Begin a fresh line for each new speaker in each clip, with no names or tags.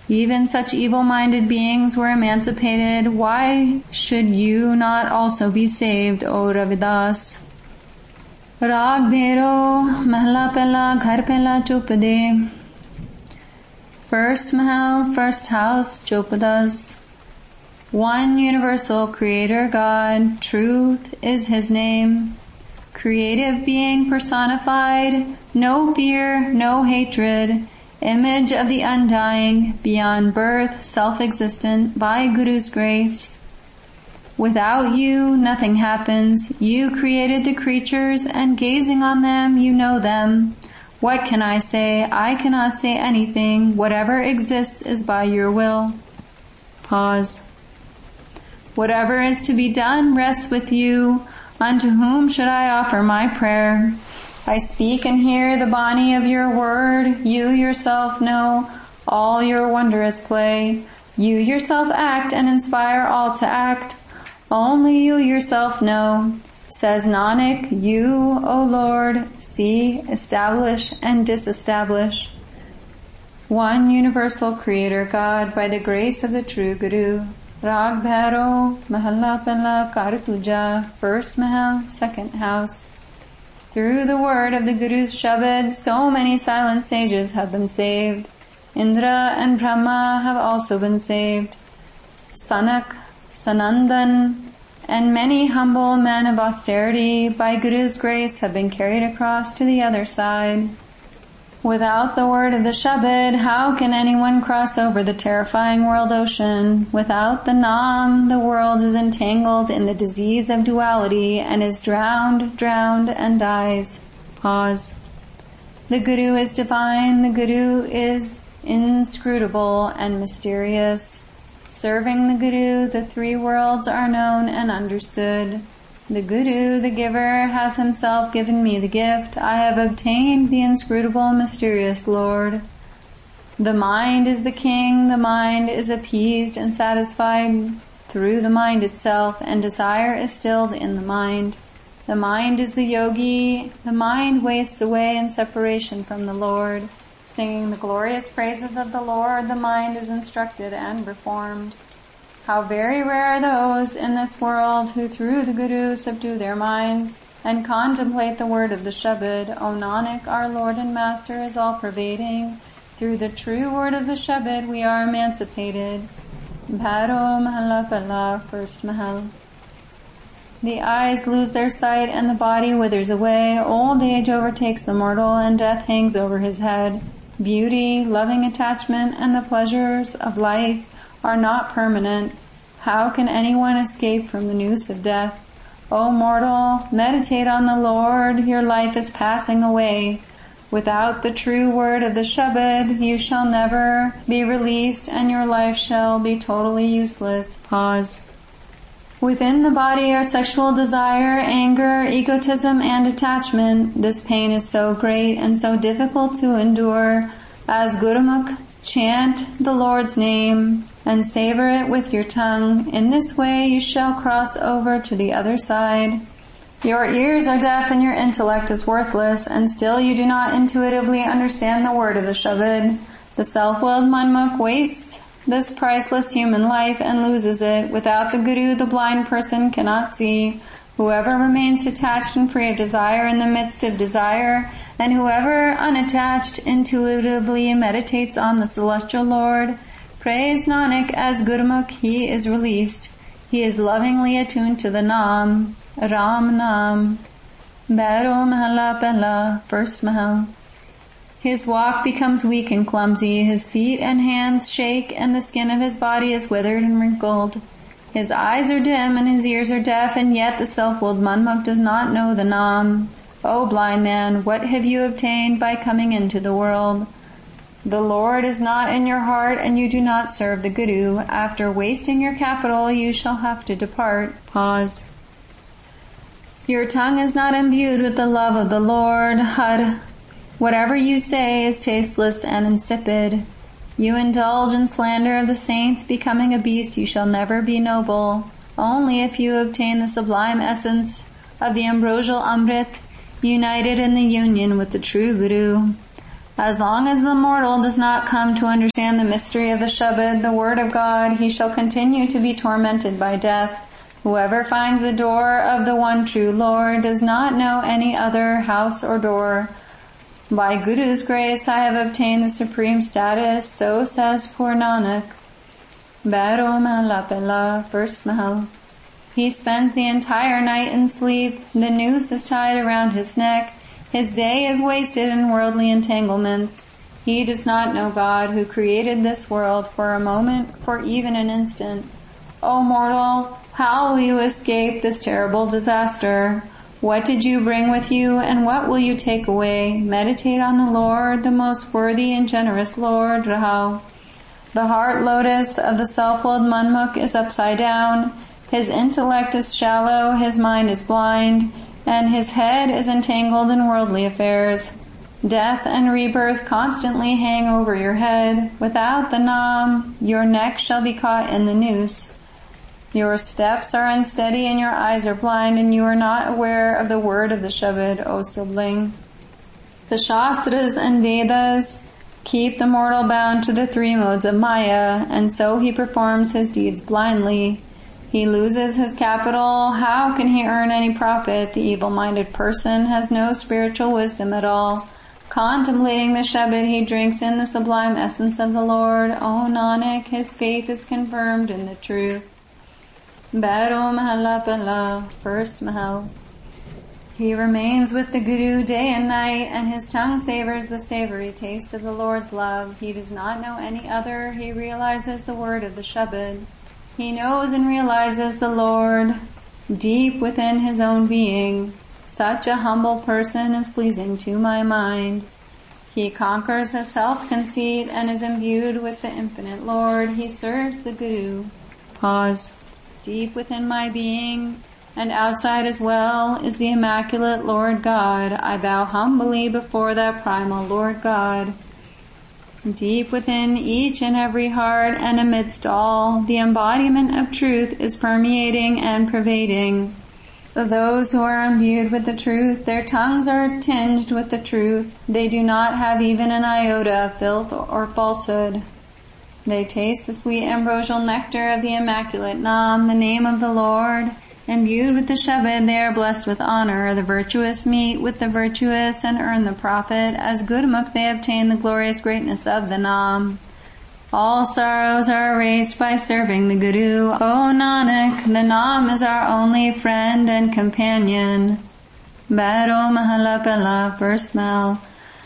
Even such evil-minded beings were emancipated. Why should you not also be saved, O Ravidas? Rag Bhero, Mahla Pehla, Ghar Pehla Chopade. First Mahal, first house, Chopadas. One universal creator God, truth is his name. Creative being personified, no fear, no hatred, image of the undying, beyond birth, self-existent, by Guru's grace. Without you, nothing happens. You created the creatures, and gazing on them, you know them. What can I say? I cannot say anything. Whatever exists is by your will. Pause. Whatever is to be done rests with you. Unto whom should I offer my prayer? I speak and hear the Bani of your word. You yourself know all your wondrous play. You yourself act and inspire all to act. Only you yourself know. Says Nanak, you, O Lord, see, establish, and disestablish. One universal creator God, by the grace of the true Guru. Rag Bhairo, Mahalla Pehla, Kar Tuja, first Mahal, second house. Through the word of the Guru's Shabad, so many silent sages have been saved. Indra and Brahma have also been saved. Sanak, Sanandan, and many humble men of austerity, by Guru's grace, have been carried across to the other side. Without the word of the Shabad, how can anyone cross over the terrifying world ocean? Without the Nam, the world is entangled in the disease of duality and is drowned, and dies. Pause. The Guru is divine, the Guru is inscrutable and mysterious. Serving the Guru, the three worlds are known and understood. The Guru, the giver, has himself given me the gift. I have obtained the inscrutable, mysterious Lord. The mind is the king, the mind is appeased and satisfied through the mind itself, and desire is stilled in the mind. The mind is the yogi, the mind wastes away in separation from the Lord. Singing the glorious praises of the Lord, the mind is instructed and reformed. How very rare are those in this world who through the Guru subdue their minds and contemplate the word of the Shabad. O Nanak, our Lord and Master is all-pervading. Through the true word of the Shabad we are emancipated. Bhairo Mahalla Pehla, first Mahal. The eyes lose their sight and the body withers away. Old age overtakes the mortal and death hangs over his head. Beauty, loving attachment, and the pleasures of life are not permanent. How can anyone escape from the noose of death? O mortal, meditate on the Lord, your life is passing away. Without the true word of the Shabad, you shall never be released and your life shall be totally useless. Pause. Within the body are sexual desire, anger, egotism, and attachment. This pain is so great and so difficult to endure. As Gurumukh, chant the Lord's name and savor it with your tongue. In this way you shall cross over to the other side. Your ears are deaf and your intellect is worthless, and still you do not intuitively understand the word of the Shabad. The self-willed Manmukh wastes this priceless human life and loses it. Without the Guru, the blind person cannot see. Whoever remains detached and free of desire in the midst of desire, and whoever unattached intuitively meditates on the celestial Lord, praise Nanak as Gurumukh, he is released. He is lovingly attuned to the Nam, Ram Nam. Bhairo Mahalla Pehla, first Mahal. His walk becomes weak and clumsy, his feet and hands shake, and the skin of his body is withered and wrinkled. His eyes are dim and his ears are deaf, and yet the self-willed Manmukh does not know the Nam. O blind man, what have you obtained by coming into the world? The Lord is not in your heart, and you do not serve the Guru. After wasting your capital, you shall have to depart. Pause. Your tongue is not imbued with the love of the Lord. Har. Whatever you say is tasteless and insipid. You indulge in slander of the saints, becoming a beast you shall never be noble. Only if you obtain the sublime essence of the ambrosial Amrit, united in the union with the true Guru. As long as the mortal does not come to understand the mystery of the Shabad, the word of God, he shall continue to be tormented by death. Whoever finds the door of the one true Lord does not know any other house or door. By Guru's grace I have obtained the supreme status, so says poor Nanak. Bhairo Mahla Pehla, first Mahal. He spends the entire night in sleep. The noose is tied around his neck. His day is wasted in worldly entanglements. He does not know God who created this world for a moment, for even an instant. O mortal, how will you escape this terrible disaster? What did you bring with you, and what will you take away? Meditate on the Lord, the most worthy and generous Lord, Rahau. The heart lotus of the self-willed Manmukh is upside down. His intellect is shallow, his mind is blind, and his head is entangled in worldly affairs. Death and rebirth constantly hang over your head. Without the Nam, your neck shall be caught in the noose. Your steps are unsteady and your eyes are blind, and you are not aware of the word of the Shabad, O sibling. The Shastras and Vedas keep the mortal bound to the three modes of Maya, and so he performs his deeds blindly. He loses his capital. How can he earn any profit? The evil-minded person has no spiritual wisdom at all. Contemplating the Shabad, he drinks in the sublime essence of the Lord. O Nanak, his faith is confirmed in the truth. Bhairo Mahla Pehla, first Mahal. He remains with the Guru day and night, and his tongue savors the savory taste of the Lord's love. He does not know any other. He realizes the word of the Shabad. He knows and realizes the Lord deep within his own being. Such a humble person is pleasing to my mind. He conquers his self-conceit and is imbued with the infinite Lord. He serves the Guru. Pause. Deep within my being and outside as well is the immaculate Lord God. I bow humbly before that primal Lord God. Deep within each and every heart and amidst all, the embodiment of truth is permeating and pervading. Those who are imbued with the truth, their tongues are tinged with the truth. They do not have even an iota of filth or falsehood. They taste the sweet ambrosial nectar of the immaculate Nam, the name of the Lord. Imbued with the Shabad, they are blessed with honor. The virtuous meet with the virtuous and earn the profit. As Gurmukh, they obtain the glorious greatness of the Nam. All sorrows are erased by serving the Guru. O Nanak, the Nam is our only friend and companion. Bhairo Mahla Pehla, first Mahal.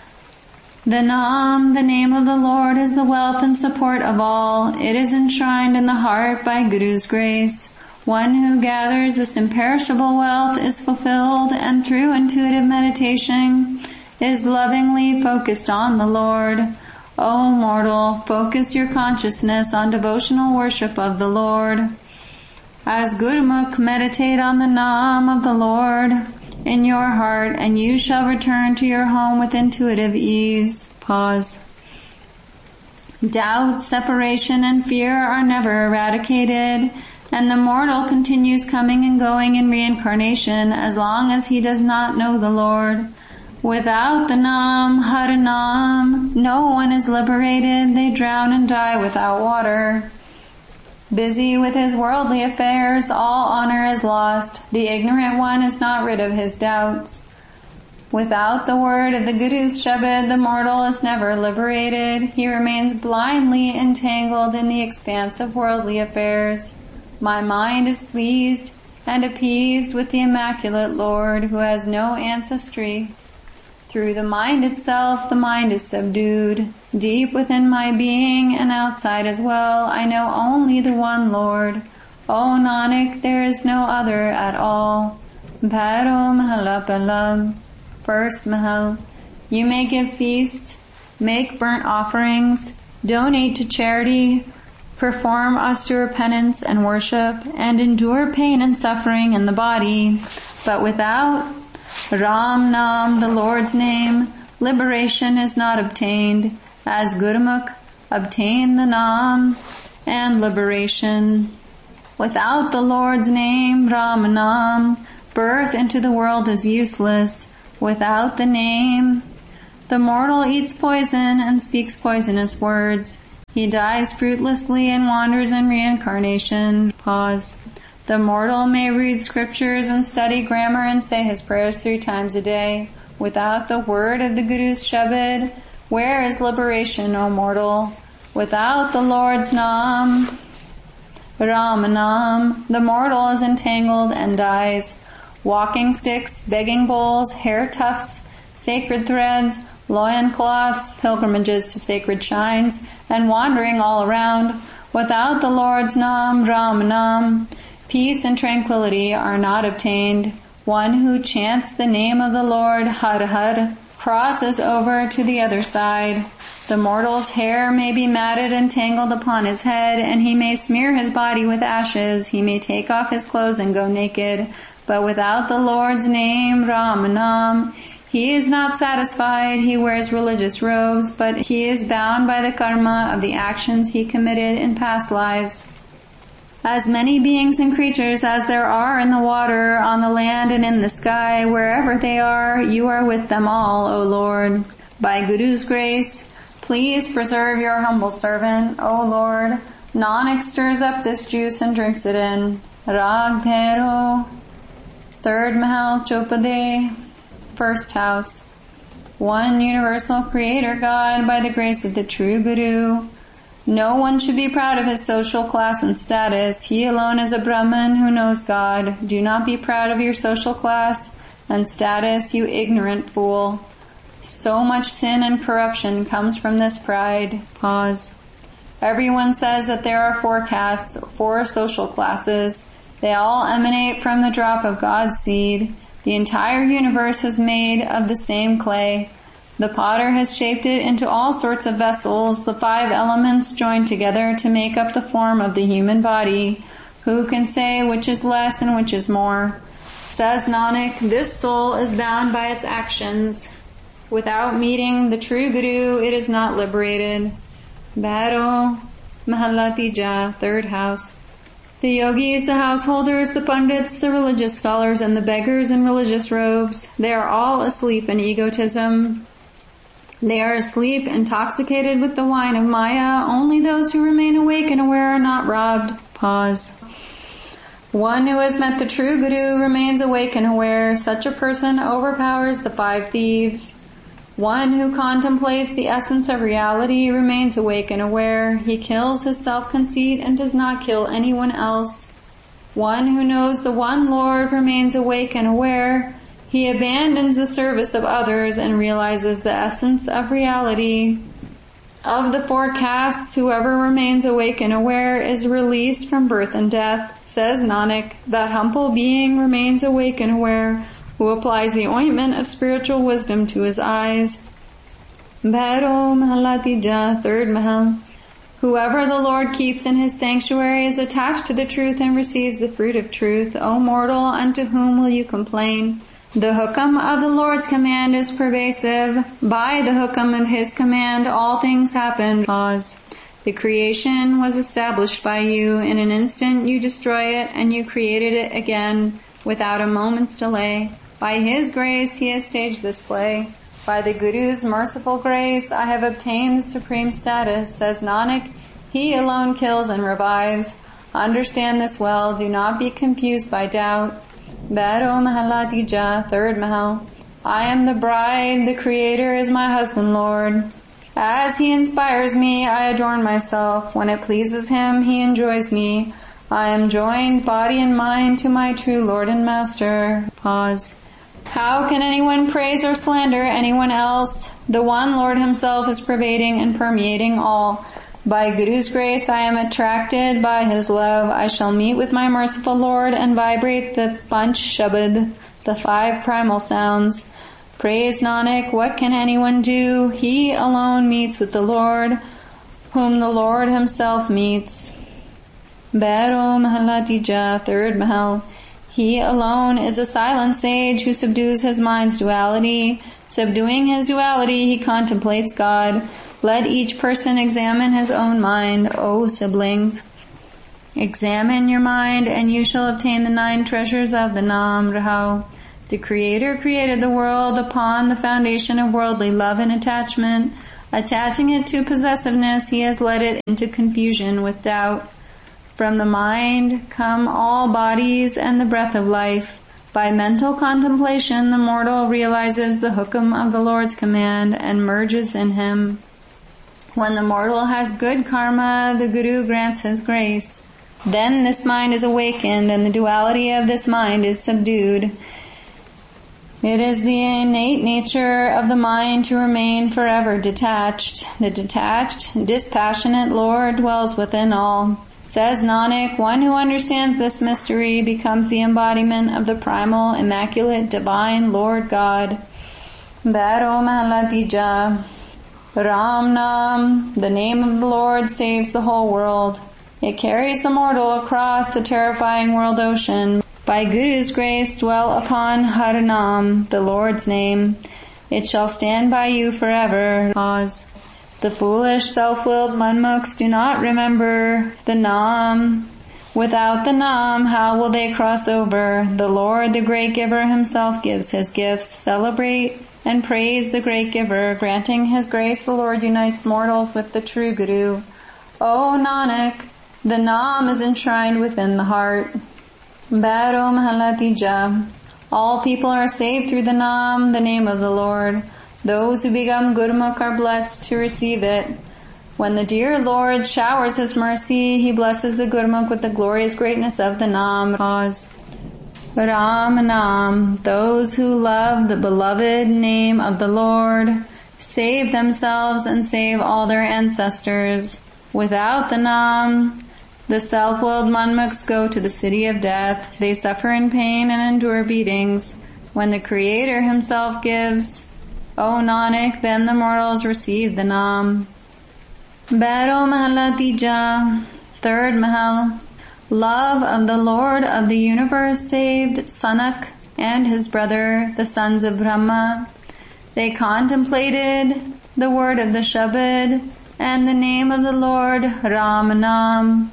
The Nam, the name of the Lord, is the wealth and support of all. It is enshrined in the heart by Guru's grace. One who gathers this imperishable wealth is fulfilled, and through intuitive meditation is lovingly focused on the Lord. O mortal, focus your consciousness on devotional worship of the Lord. As Gurmukh, meditate on the Nam of the Lord in your heart, and you shall return to your home with intuitive ease. Pause. Doubt, separation, and fear are never eradicated, and the mortal continues coming and going in reincarnation as long as he does not know the Lord. Without the Nam, Haranam, no one is liberated. They drown and die without water. Busy with his worldly affairs, all honor is lost. The ignorant one is not rid of his doubts. Without the word of the Guru's Shabad, the mortal is never liberated. He remains blindly entangled in the expanse of worldly affairs. My mind is pleased and appeased with the immaculate Lord who has no ancestry. Through the mind itself, the mind is subdued. Deep within my being and outside as well, I know only the one Lord. O Nanak, there is no other at all. Bhairo Mahla Pehla, first Mahal. You may give feasts, make burnt offerings, donate to charity, perform austere penance and worship, and endure pain and suffering in the body. But without Ram Nam, the Lord's name, liberation is not obtained, as Gurmukh obtained the Nam and liberation. Without the Lord's name, Ram Nam, birth into the world is useless. Without the name, The mortal eats poison and speaks poisonous words. He dies fruitlessly and wanders in reincarnation. Pause. The mortal may read scriptures and study grammar and say his prayers 3 times a day. Without the word of the Guru's Shabad, where is liberation, O mortal? Without the Lord's Naam, Ramanam, the mortal is entangled and dies. Walking sticks, begging bowls, hair tufts, sacred threads, loincloths, pilgrimages to sacred shrines, and wandering all around. Without the Lord's Naam, Ramanam, peace and tranquility are not obtained. One who chants the name of the Lord, Har Har, crosses over to the other side. The mortal's hair may be matted and tangled upon his head, and he may smear his body with ashes. He may take off his clothes and go naked. But without the Lord's name, Ramanam, he is not satisfied. He wears religious robes, but he is bound by the karma of the actions he committed in past lives. As many beings and creatures as there are in the water, on the land and in the sky, wherever they are, you are with them all, O Lord. By Guru's grace, please preserve your humble servant, O Lord. Nanak stirs up this juice and drinks it in. Rag Bhairo, 3rd Mahal Chopade, 1st house. One universal creator God by the grace of the true Guru. No one should be proud of his social class and status. He alone is a Brahman who knows God. Do not be proud of your social class and status, you ignorant fool. So much sin and corruption comes from this pride. Pause. Everyone says that there are 4 castes, 4 social classes. They all emanate from the drop of God's seed. The entire universe is made of the same clay. The potter has shaped it into all sorts of vessels, the 5 elements joined together to make up the form of the human body. Who can say which is less and which is more? Says Nanak, this soul is bound by its actions. Without meeting the true Guru, it is not liberated. Bhairo, Mahalla Tija, 3rd house. The yogis, the householders, the pundits, the religious scholars, and the beggars in religious robes, they are all asleep in egotism. They are asleep, intoxicated with the wine of Maya. Only those who remain awake and aware are not robbed. Pause. One who has met the true Guru remains awake and aware. Such a person overpowers the 5 thieves. One who contemplates the essence of reality remains awake and aware. He kills his self-conceit and does not kill anyone else. One who knows the one Lord remains awake and aware. He abandons the service of others and realizes the essence of reality. Of the 4 castes, whoever remains awake and aware is released from birth and death. Says Nanak, that humble being remains awake and aware, who applies the ointment of spiritual wisdom to his eyes. Bhairo Mahalla Tija, 3rd Mahal. Whoever the Lord keeps in his sanctuary is attached to the truth and receives the fruit of truth. O mortal, unto whom will you complain? The hukam of the Lord's command is pervasive. By the hukam of his command, all things happen. Pause. The creation was established by you. In an instant you destroy it, and you created it again without a moment's delay. By his grace he has staged this play. By the Guru's merciful grace I have obtained the supreme status. Says Nanak, he alone kills and revives. Understand this well. Do not be confused by doubt. Bhairo Mahalla Tija, 3rd Mahal. I am the bride, the Creator is my husband, Lord. As he inspires me, I adorn myself. When it pleases him, he enjoys me. I am joined, body and mind, to my true Lord and Master. Pause. How can anyone praise or slander anyone else? The one Lord himself is pervading and permeating all. By Guru's grace I am attracted by his love. I shall meet with my merciful Lord and vibrate the Panch Shabad, the 5 primal sounds. Praise Nanak, what can anyone do? He alone meets with the Lord, whom the Lord himself meets. Bhairo Mahalla Tija, 3rd Mahal. He alone is a silent sage who subdues his mind's duality. Subduing his duality, he contemplates God. Let each person examine his own mind, O siblings. Examine your mind, and you shall obtain the 9 treasures of the Nam Rahau. The Creator created the world upon the foundation of worldly love and attachment. Attaching it to possessiveness, He has led it into confusion with doubt. From the mind come all bodies and the breath of life. By mental contemplation, the mortal realizes the hukam of the Lord's command and merges in Him. When the mortal has good karma, the Guru grants his grace. Then this mind is awakened and the duality of this mind is subdued. It is the innate nature of the mind to remain forever detached. The detached, dispassionate Lord dwells within all. Says Nanak, one who understands this mystery becomes the embodiment of the primal, immaculate, divine Lord God. Bhairo Mahalla Tija. Ram Nam, the name of the Lord saves the whole world. It carries the mortal across the terrifying world ocean. By Guru's grace dwell upon Har Nam, the Lord's name. It shall stand by you forever. Pause. The foolish, self-willed manmukhs do not remember the Nam. Without the Nam, how will they cross over? The Lord, the great giver Himself gives His gifts. Celebrate and praise the great giver. Granting His grace, the Lord unites mortals with the true Guru. O Nanak, the Nam is enshrined within the heart. Bhairo Mahalla Tija. All people are saved through the Nam, the name of the Lord. Those who become Gurmukh are blessed to receive it. When the dear Lord showers His mercy, He blesses the Gurmukh with the glorious greatness of the Nam. Pause. Ram Nam. Those who love the beloved name of the Lord save themselves and save all their ancestors. Without the Nam, the self-willed manmukhs go to the city of death. They suffer in pain and endure beatings. When the Creator Himself gives, O Nanak, then the mortals receive the Nam. Bhairo Mahalla Tija. Third Mahal. Love of the Lord of the universe saved Sanak and his brother, the sons of Brahma. They contemplated the word of the Shabad and the name of the Lord, Ram Nam.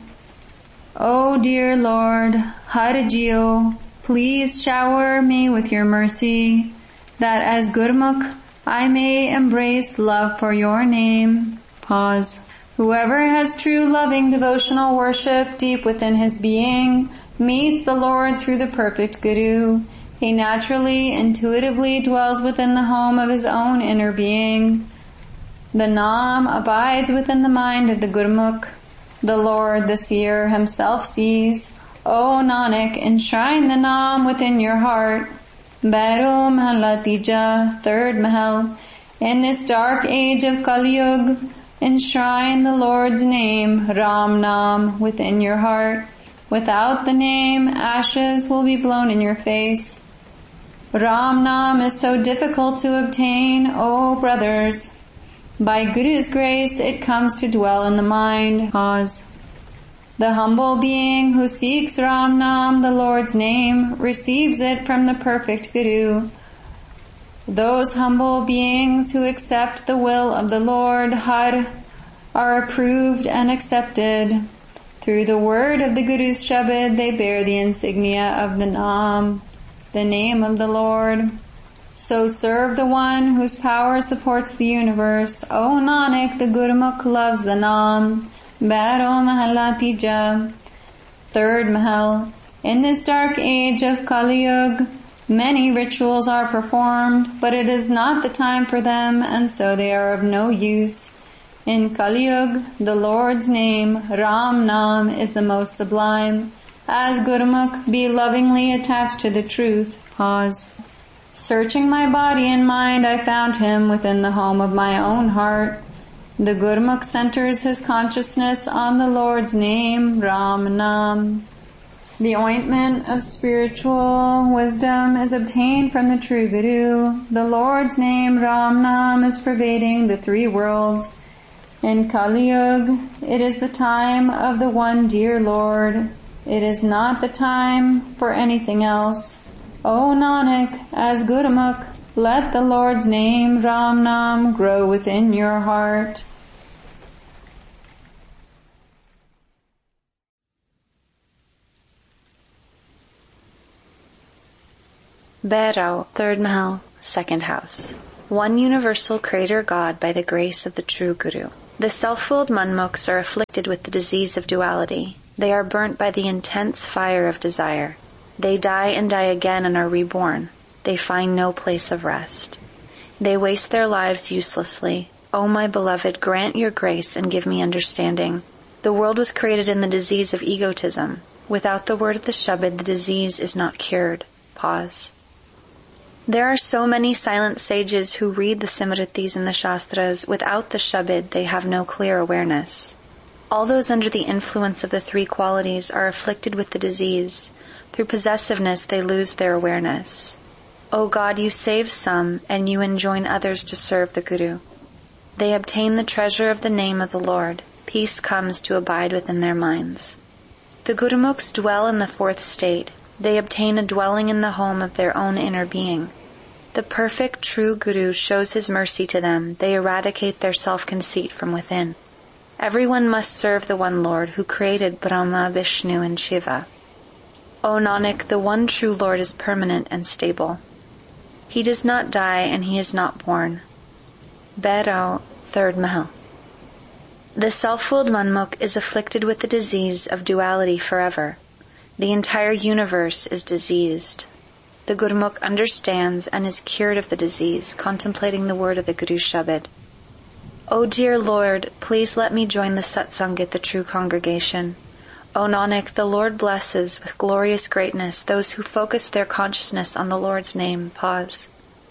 O dear Lord, Har Jio, please shower me with your mercy, that as Gurmukh I may embrace love for your name. Pause. Whoever has true loving devotional worship deep within his being meets the Lord through the perfect Guru. He naturally, intuitively dwells within the home of his own inner being. The Nam abides within the mind of the Gurmukh. The Lord, the seer, Himself sees. O Nanak, enshrine the Nam within your heart. Bhairo Mahalla Tija. Third Mahal. In this dark age of Kali Yuga, enshrine the Lord's name, Ram Nam, within your heart. Without the name, ashes will be blown in your face. Ram Nam is so difficult to obtain, O brothers. By Guru's grace, it comes to dwell in the mind. Pause. The humble being who seeks Ram Nam, the Lord's name, receives it from the perfect Guru. Those humble beings who accept the will of the Lord Har are approved and accepted. Through the word of the Guru's Shabad, they bear the insignia of the Nam, the name of the Lord. So serve the one whose power supports the universe. O Nanak, the Gurmukh loves the Nam. Bhairo Mahalla Tija. Third Mahal. In this dark age of Kali Yuga, many rituals are performed, but it is not the time for them, and so they are of no use. In Kali Yuga, the Lord's name, Ram Nam, is the most sublime. As Gurmukh, be lovingly attached to the truth. Pause. Searching my body and mind, I found Him within the home of my own heart. The Gurmukh centers his consciousness on the Lord's name, Ram Nam. The ointment of spiritual wisdom is obtained from the true Guru. The Lord's name, Ram Nam, is pervading the three worlds. In Kali Yuga, it is the time of the one dear Lord. It is not the time for anything else. O Nanak, as Gurmukh, let the Lord's name, Ram Nam, grow within your heart.
Bhairao, third Mahal, second house. One universal creator God by the grace of the true Guru. The self-willed Manmukhs are afflicted with the disease of duality. They are burnt by the intense fire of desire. They die and die again and are reborn. They find no place of rest. They waste their lives uselessly. O my beloved, grant your grace and give me understanding. The world was created in the disease of egotism. Without the word of the Shabad, the disease is not cured. Pause. There are so many silent sages who read the Simritis and the Shastras. Without the Shabad, they have no clear awareness. All those under the influence of the three qualities are afflicted with the disease. Through possessiveness, they lose their awareness. O God, you save some, and you enjoin others to serve the Guru. They obtain the treasure of the name of the Lord. Peace comes to abide within their minds. The Gurumukhs dwell in the fourth state. They obtain a dwelling in the home of their own inner being. The perfect true Guru shows his mercy to them. They eradicate their self-conceit from within. Everyone must serve the one Lord who created Brahma, Vishnu, and Shiva. O Nanak, the one true Lord is permanent and stable. He does not die and he is not born. Bhairao, third Mahal. The self-willed Manmukh is afflicted with the disease of duality forever. The entire universe is diseased. The Gurumukh understands and is cured of the disease, contemplating the word of the Guru Shabad. O dear Lord, please let me join the Satsangit, the true congregation. O Nanak, the Lord blesses with glorious greatness those who focus their consciousness on the Lord's name. Pause.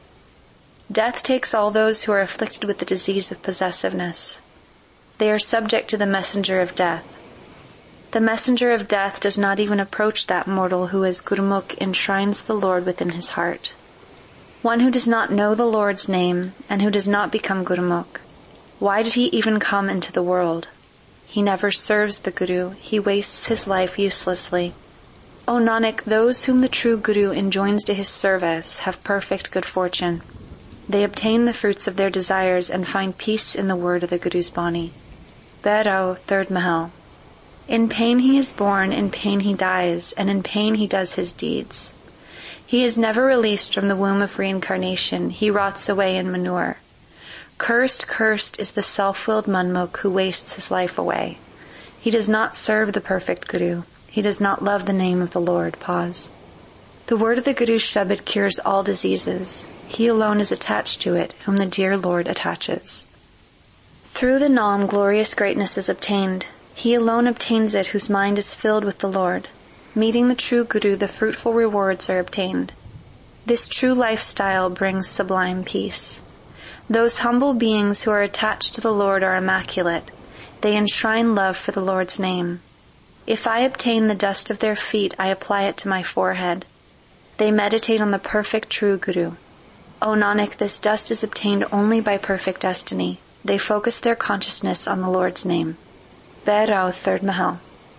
Death takes all those who are afflicted with the disease of possessiveness. They are subject to the messenger of death. The messenger of death does not even approach that mortal who as Gurumukh enshrines the Lord within his heart. One who does not know the Lord's name and who does not become Gurumukh. Why did he even come into the world? He never serves the Guru. He wastes his life uselessly. O Nanak, those whom the true Guru enjoins to his service have perfect good fortune. They obtain the fruits of their desires and find peace in the word of the Guru's Bani. Bhairao, third Mahal. In pain he is born, in pain he dies, and in pain he does his deeds. He is never released from the womb of reincarnation. He rots away in manure. Cursed, cursed is the self-willed Manmukh who wastes his life away. He does not serve the perfect Guru. He does not love the name of the Lord. Pause. The word of the Guru's Shabad cures all diseases. He alone is attached to it, whom the dear Lord attaches. Through the Nam, glorious greatness is obtained. He alone obtains it whose mind is filled with the Lord. Meeting the true Guru, the fruitful rewards are obtained. This true lifestyle brings sublime peace. Those humble beings who are attached to the Lord are immaculate. They enshrine love for the Lord's name. If I obtain the dust of their feet, I apply it to my forehead. They meditate on the perfect true Guru. O Nanak, this dust is obtained only by perfect destiny. They focus their consciousness on the Lord's name. Bhairao, third Mahal.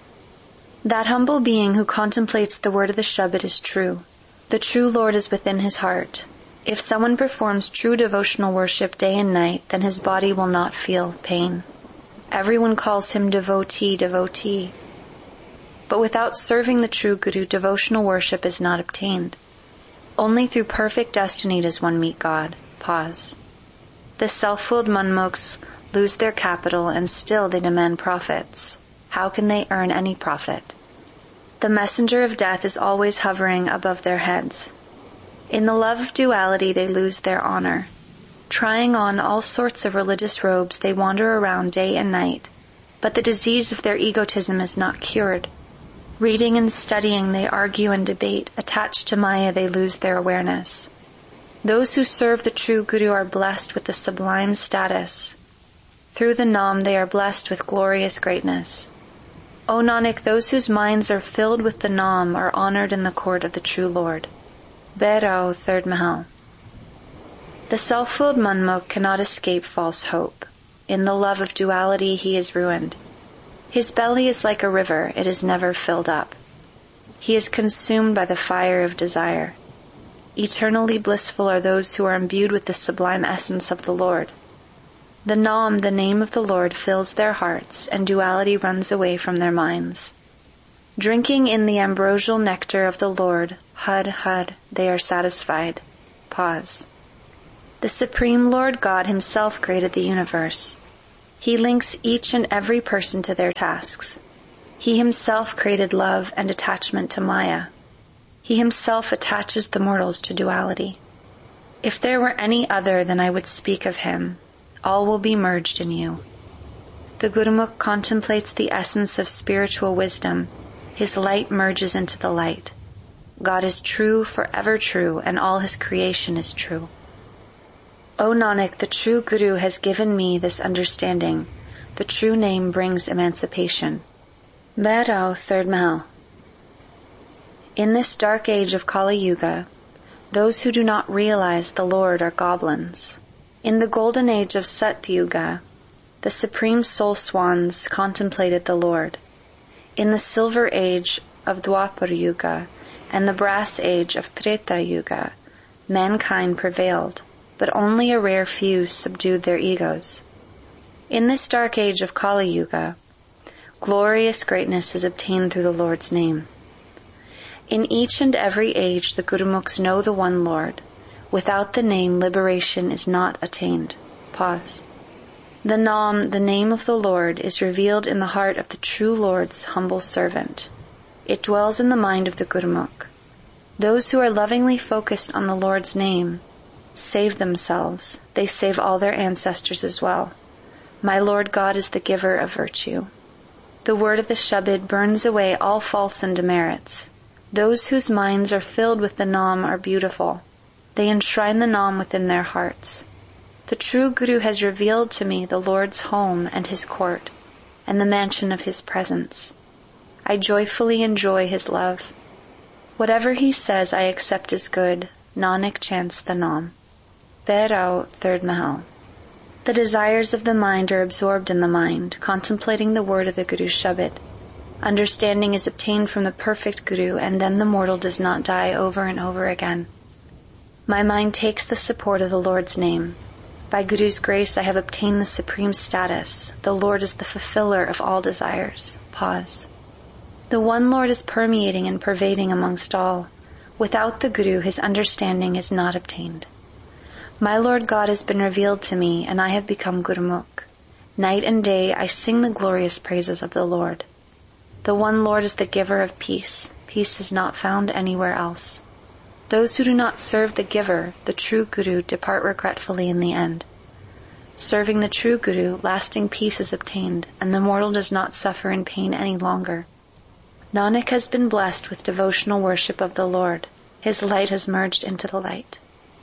That humble being who contemplates the word of the Shabad is true. The true Lord is within his heart. If someone performs true devotional worship day and night, then his body will not feel pain. Everyone calls him devotee, devotee. But without serving the true Guru, devotional worship is not obtained. Only through perfect destiny does one meet God. Pause. The self-willed Manmukhs lose their capital and still they demand profits. How can they earn any profit? The messenger of death is always hovering above their heads. In the love of duality they lose their honor. Trying on all sorts of religious robes, they wander around day and night, but the disease of their egotism is not cured. Reading and studying, they argue and debate. Attached to Maya, they lose their awareness. Those who serve the true Guru are blessed with the sublime status. Through the Nam, they are blessed with glorious greatness. O Nanak, those whose minds are filled with the Nam are honored in the court of the true Lord. Bhairao, third Mahal. The self-willed Manmukh cannot escape false hope. In the love of duality, he is ruined. His belly is like a river, it is never filled up. He is consumed by the fire of desire. Eternally blissful are those who are imbued with the sublime essence of the Lord. The Nam, the name of the Lord, fills their hearts, and duality runs away from their minds. Drinking in the ambrosial nectar of the Lord, Had, they are satisfied. Pause. The Supreme Lord God himself created the universe. He links each and every person to their tasks. He himself created love and attachment to Maya. He himself attaches the mortals to duality. If there were any other, then I would speak of him. All will be merged in you. The Gurumukh contemplates the essence of spiritual wisdom. His light merges into the light. God is true, forever true, and all his creation is true. O Nanak, the true Guru has given me this understanding. The true name brings emancipation. Bhairao, 3rd Mahal. In this dark age of Kali Yuga, those who do not realize the Lord are goblins. In the golden age of Satyuga, the supreme soul swans contemplated the Lord. In the silver age of Dwapar Yuga and the brass age of Treta Yuga, mankind prevailed, but only a rare few subdued their egos. In this dark age of Kali Yuga, glorious greatness is obtained through the Lord's name. In each and every age, the Gurumukhs know the one Lord. Without the name, liberation is not attained. Pause. The Nam, the name of the Lord, is revealed in the heart of the true Lord's humble servant. It dwells in the mind of the Gurumukh. Those who are lovingly focused on the Lord's name save themselves. They save all their ancestors as well. My Lord God is the giver of virtue. The word of the Shabad burns away all faults and demerits. Those whose minds are filled with the Nam are beautiful. They enshrine the Nam within their hearts. The true Guru has revealed to me the Lord's home and his court, and the mansion of his presence. I joyfully enjoy his love. Whatever he says I accept as good. Nanak chants the Nam. Bhairao, 3rd Mahal. The desires of the mind are absorbed in the mind, contemplating the word of the Guru's Shabad. Understanding is obtained from the perfect Guru, and then the mortal does not die over and over again. My mind takes the support of the Lord's name. By Guru's grace I have obtained the supreme status. The Lord is the fulfiller of all desires. Pause. The one Lord is permeating and pervading amongst all. Without the Guru, his understanding is not obtained. My Lord God has been revealed to me, and I have become Gurumukh. Night and day I sing the glorious praises of the Lord. The one Lord is the giver of peace. Peace is not found anywhere else. Those who do not serve the giver, the true Guru, depart regretfully in the end. Serving the true Guru, lasting peace is obtained, and the mortal does not suffer in pain any longer. Nanak has been blessed with devotional worship of the Lord. His light has merged into the light.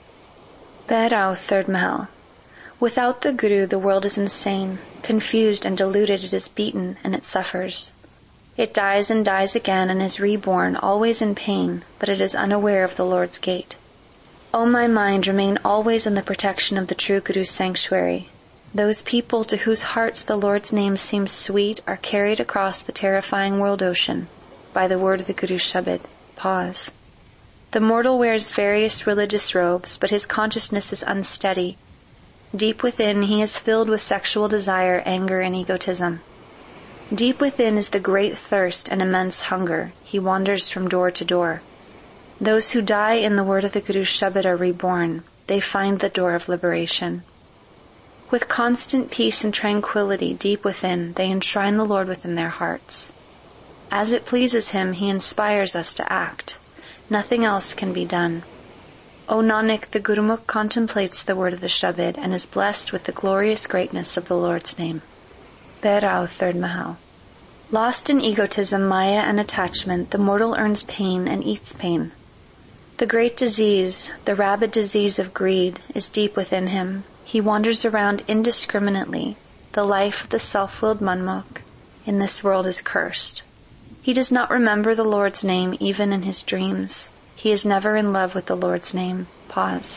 Bhairao, 3rd Mahal. Without the Guru, the world is insane. Confused and deluded, it is beaten, and it suffers. It dies and dies again and is reborn, always in pain, but it is unaware of the Lord's gate. O my mind, remain always in the protection of the true Guru's sanctuary. Those people to whose hearts the Lord's name seems sweet are carried across the terrifying world ocean by the word of the Guru's Shabad. Pause. The mortal wears various religious robes, but his consciousness is unsteady. Deep within, he is filled with sexual desire, anger, and egotism. Deep within is the great thirst and immense hunger. He wanders from door to door. Those who die in the word of the Guru's Shabad are reborn. They find the door of liberation. With constant peace and tranquility deep within, they enshrine the Lord within their hearts. As it pleases him, he inspires us to act. Nothing else can be done. O Nanak, the Gurumukh contemplates the word of the Shabad and is blessed with the glorious greatness of the Lord's name. Bhairao, 3rd Mahal. Lost in egotism, maya, and attachment, the mortal earns pain and eats pain. The great disease, the rabid disease of greed, is deep within him. He wanders around indiscriminately. The life of the self-willed Manmukh in this world is cursed. He does not remember the Lord's name even in his dreams. He is never in love with the Lord's name. Pause.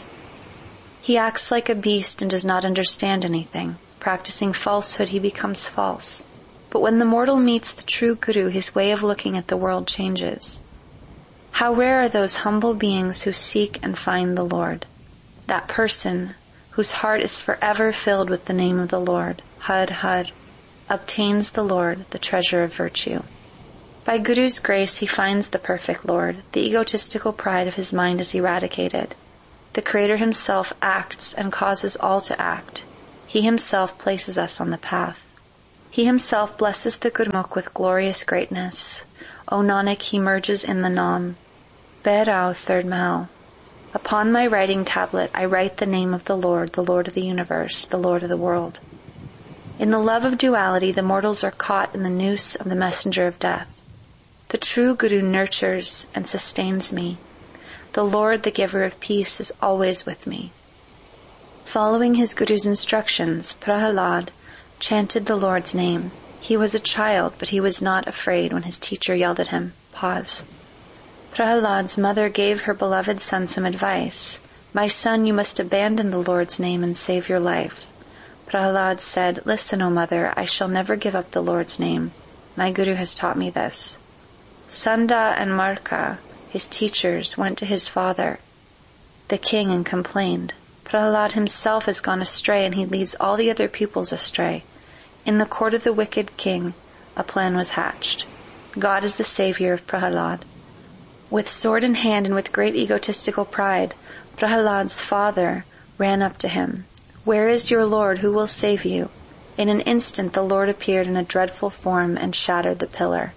He acts like a beast and does not understand anything. Practicing falsehood, he becomes false. But when the mortal meets the true Guru, his way of looking at the world changes. How rare are those humble beings who seek and find the Lord. That person whose heart is forever filled with the name of the Lord, Har Har, obtains the Lord, the treasure of virtue. By Guru's grace he finds the perfect Lord. The egotistical pride of his mind is eradicated. The Creator himself acts and causes all to act. He himself places us on the path. He himself blesses the Gurmukh with glorious greatness. O Nanak, he merges in the Nam. Bhairao, third Mahal. Upon my writing tablet I write the name of the Lord of the universe, the Lord of the world. In the love of duality, the mortals are caught in the noose of the messenger of death. The true Guru nurtures and sustains me. The Lord, the giver of peace, is always with me. Following his Guru's instructions, Prahalad chanted the Lord's name. He was a child, but he was not afraid when his teacher yelled at him. Pause. Prahalad's mother gave her beloved son some advice. My son, you must abandon the Lord's name and save your life. Prahalad said, Listen, O mother, I shall never give up the Lord's name. My Guru has taught me this. Sanda and Marka, his teachers, went to his father, the king, and complained. Prahalad himself has gone astray, and he leads all the other pupils astray. In the court of the wicked king, a plan was hatched. God is the savior of Prahalad. With sword in hand and with great egotistical pride, Prahalad's father ran up to him. Where is your Lord? Who will save you? In an instant the Lord appeared in a dreadful form and shattered the pillar.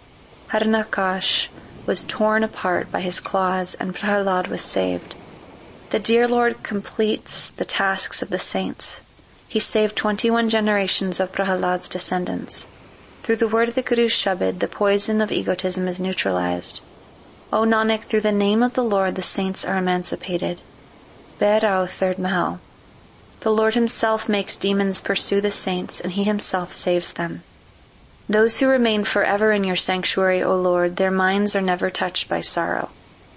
Harnakash was torn apart by his claws, and Prahalad was saved. The dear Lord completes the tasks of the saints. He saved 21 generations of Prahalad's descendants. Through the word of the Guru's Shabad, the poison of egotism is neutralized. O Nanak, through the name of the Lord, the saints are emancipated. Bhairao, third Mahal. The Lord himself makes demons pursue the saints, and he himself saves them. Those who remain forever in your sanctuary, O Lord, their minds are never touched by sorrow.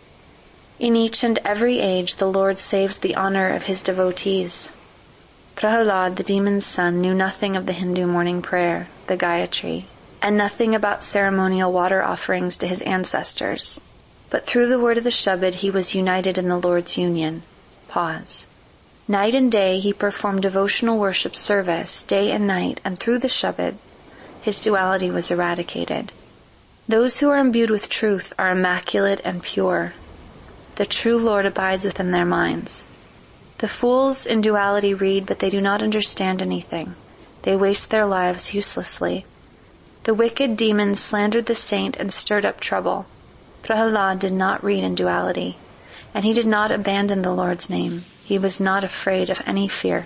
In each and every age, the Lord saves the honor of his devotees. Prahalad, the demon's son, knew nothing of the Hindu morning prayer, the Gayatri, and nothing about ceremonial water offerings to his ancestors. But through the word of the Shabad, he was united in the Lord's union. Pause. Night and day, he performed devotional worship service, day and night, and through the Shabad, his duality was eradicated. Those who are imbued with truth are immaculate and pure. The true Lord abides within their minds. The fools in duality read, but they do not understand anything. They waste their lives uselessly. The wicked demons slandered the saint and stirred up trouble. Prahalad did not read in duality, and he did not abandon the Lord's name. He was not afraid of any fear.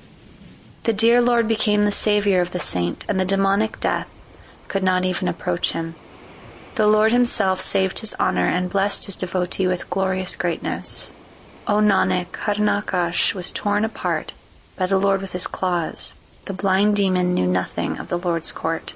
The dear Lord became the savior of the saint, and the demonic death could not even approach him. The Lord himself saved his honor and blessed his devotee with glorious greatness. O Nanak, Harnakash was torn apart by the Lord with his claws. The blind demon knew nothing of the Lord's court.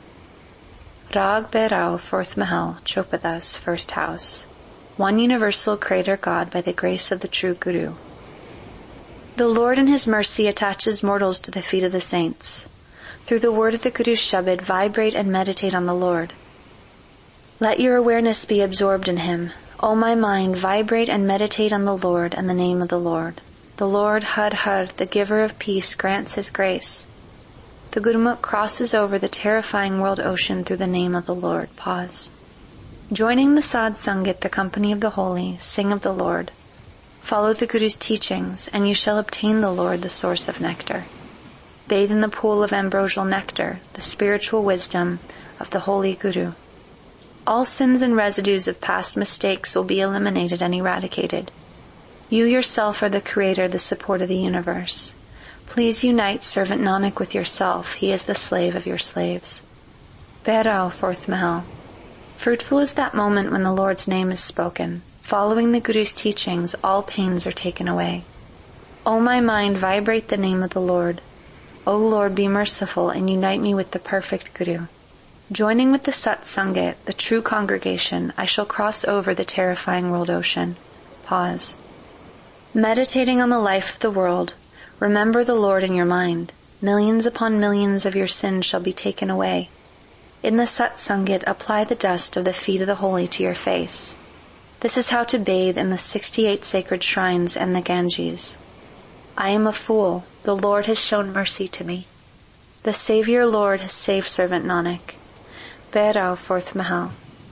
Rag Bhairao, fourth Mahal, Chopadas, first house. One universal Creator God by the grace of the true Guru. The Lord in his mercy attaches mortals to the feet of the saints. Through the word of the Guru's Shabad, vibrate and meditate on the Lord. Let your awareness be absorbed in him. O my mind, vibrate and meditate on the Lord and the name of the Lord. The Lord, Har Har, the giver of peace, grants his grace. The Gurmukh crosses over the terrifying world ocean through the name of the Lord. Pause. Joining the Sadh Sangat, the company of the holy, sing of the Lord. Follow the Guru's teachings, and you shall obtain the Lord, the source of nectar. Bathe in the pool of ambrosial nectar, the spiritual wisdom of the holy Guru. All sins and residues of past mistakes will be eliminated and eradicated. You yourself are the Creator, the support of the universe. Please unite servant Nanak with yourself. He is the slave of your slaves. Bhairao, fourth Mahal. Fruitful is that moment when the Lord's name is spoken. Following the Guru's teachings, all pains are taken away. O my mind, vibrate the name of the Lord. O Lord, be merciful and unite me with the perfect Guru. Joining with the Sat Sangat, the true congregation, I shall cross over the terrifying world ocean. Pause. Meditating on the life of the world, remember the Lord in your mind. Millions upon millions of your sins shall be taken away. In the Sat Sangat, apply the dust of the feet of the holy to your face. This is how to bathe in the 68 sacred shrines and the Ganges. I am a fool. The Lord has shown mercy to me. The Savior Lord has saved servant Nanak. Bhairao, fourth Mahal.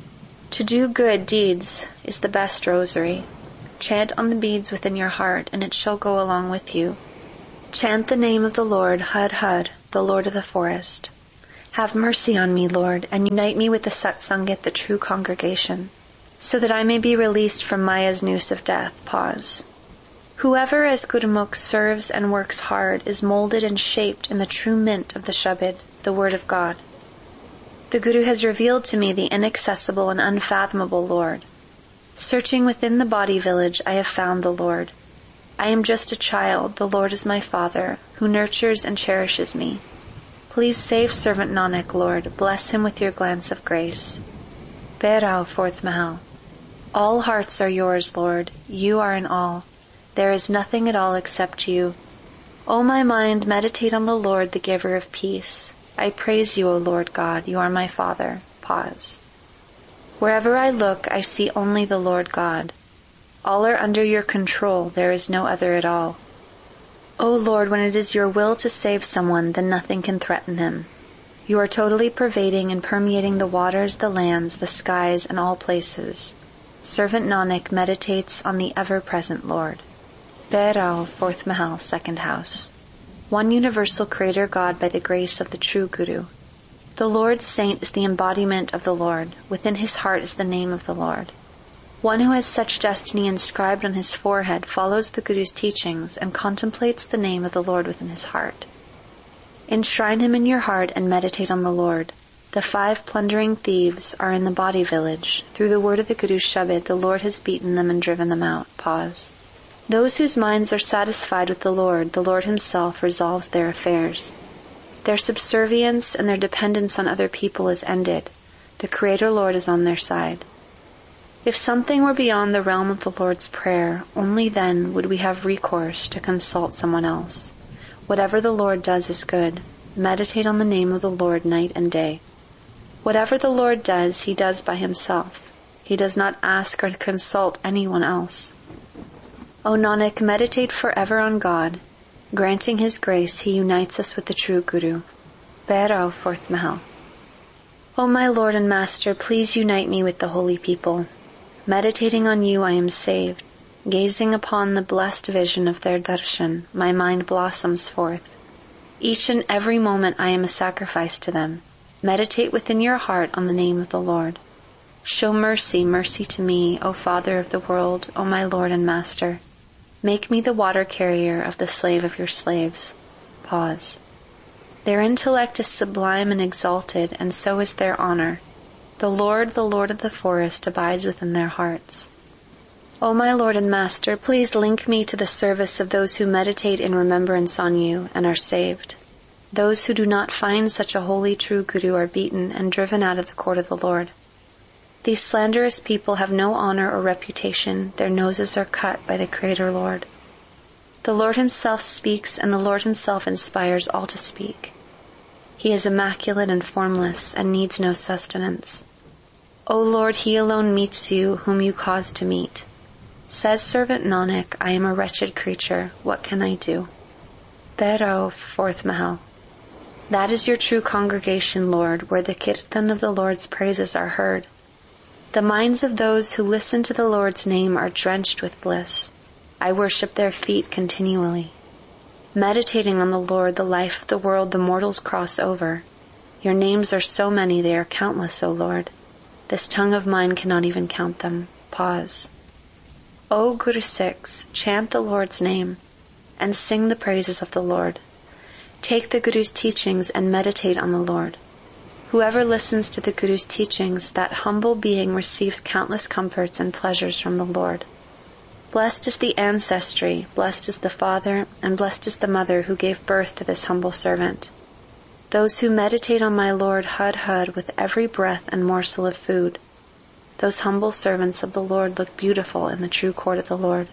To do good deeds is the best rosary. Chant on the beads within your heart, and it shall go along with you. Chant the name of the Lord, Hud Hud, the Lord of the forest. Have mercy on me, Lord, and unite me with the Satsangit, the true congregation, so that I may be released from Maya's noose of death. Pause. Whoever as Gurumukh serves and works hard is molded and shaped in the true mint of the Shabad, the word of God. The Guru has revealed to me the inaccessible and unfathomable Lord. Searching within the body village, I have found the Lord. I am just a child, the Lord is my Father, who nurtures and cherishes me. Please save servant Nanak, Lord, bless him with your glance of grace. Bhairao, fourth Mahal. All hearts are yours, Lord, you are in all. There is nothing at all except you. O my mind, meditate on the Lord, the giver of peace. I praise you, O Lord God, you are my Father. Pause. Wherever I look, I see only the Lord God. All are under your control, there is no other at all. O Lord, when it is your will to save someone, then nothing can threaten him. You are totally pervading and permeating the waters, the lands, the skies, and all places. Servant Nanak meditates on the ever-present Lord. Bhairao, fourth Mahal, second house. One universal creator God by the grace of the true Guru. The Lord's saint is the embodiment of the Lord. Within his heart is the name of the Lord. One who has such destiny inscribed on his forehead follows the Guru's teachings and contemplates the name of the Lord within his heart. Enshrine him in your heart and meditate on the Lord. The 5 plundering thieves are in the body village. Through the word of the Guru's Shabad, the Lord has beaten them and driven them out. Pause. Those whose minds are satisfied with the Lord himself resolves their affairs. Their subservience and their dependence on other people is ended. The Creator Lord is on their side. If something were beyond the realm of the Lord's prayer, only then would we have recourse to consult someone else. Whatever the Lord does is good. Meditate on the name of the Lord night and day. Whatever the Lord does, he does by himself. He does not ask or consult anyone else. O Nanak, meditate forever on God. Granting his grace, he unites us with the true Guru. Bhairao, fourth Mahal. O my Lord and Master, please unite me with the holy people. Meditating on you, I am saved. Gazing upon the blessed vision of their darshan, my mind blossoms forth. Each and every moment I am a sacrifice to them. Meditate within your heart on the name of the Lord. Show mercy, mercy to me, O Father of the world, O my Lord and Master. Make me the water carrier of the slave of your slaves. Pause. Their intellect is sublime and exalted, and so is their honor. The Lord of the forest, abides within their hearts. O my Lord and Master, please link me to the service of those who meditate in remembrance on you and are saved. Those who do not find such a holy true Guru are beaten and driven out of the court of the Lord. These slanderous people have no honor or reputation. Their noses are cut by the Creator Lord. The Lord himself speaks, and the Lord himself inspires all to speak. He is immaculate and formless, and needs no sustenance. O Lord, he alone meets you whom you cause to meet. Says servant Nanak, I am a wretched creature. What can I do? Bhairao, fourth Mahal. That is your true congregation, Lord, where the kirtan of the Lord's praises are heard. The minds of those who listen to the Lord's name are drenched with bliss. I worship their feet continually. Meditating on the Lord, the life of the world, the mortals cross over. Your names are so many, they are countless, O Lord. This tongue of mine cannot even count them. Pause. O Guru Sikhs, chant the Lord's name and sing the praises of the Lord. Take the Guru's teachings and meditate on the Lord. Whoever listens to the Guru's teachings, that humble being receives countless comforts and pleasures from the Lord. Blessed is the ancestry, blessed is the father, and blessed is the mother who gave birth to this humble servant. Those who meditate on my Lord Hud Hud with every breath and morsel of food. Those humble servants of the Lord look beautiful in the true court of the Lord.